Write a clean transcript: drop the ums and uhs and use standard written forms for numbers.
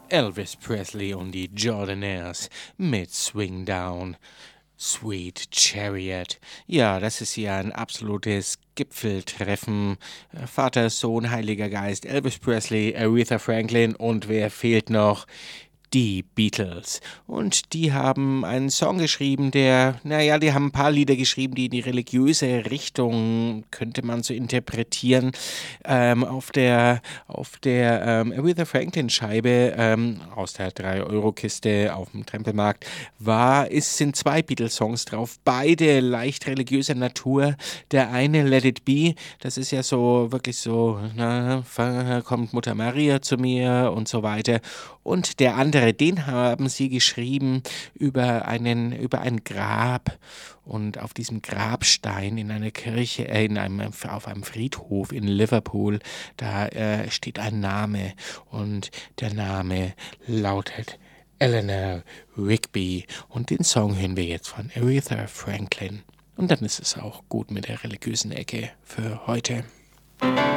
Elvis Presley und die Jordanaires mit Swing Down, Sweet Chariot. Ja, das ist ja ein absolutes Gipfeltreffen. Vater, Sohn, Heiliger Geist, Elvis Presley, Aretha Franklin und wer fehlt noch? Die Beatles. Und die haben einen Song geschrieben, die haben ein paar Lieder geschrieben, die in die religiöse Richtung, könnte man so interpretieren. Auf der Aretha Franklin-Scheibe aus der 3-Euro-Kiste auf dem Trempelmarkt sind zwei Beatles-Songs drauf, beide leicht religiöser Natur. Der eine, Let It Be, das ist ja so wirklich so, kommt Mutter Maria zu mir und so weiter. Und der andere, den haben sie geschrieben über ein Grab. Und auf diesem Grabstein in einer Kirche, auf einem Friedhof in Liverpool, da steht ein Name. Und der Name lautet Eleanor Rigby. Und den Song hören wir jetzt von Aretha Franklin. Und dann ist es auch gut mit der religiösen Ecke für heute.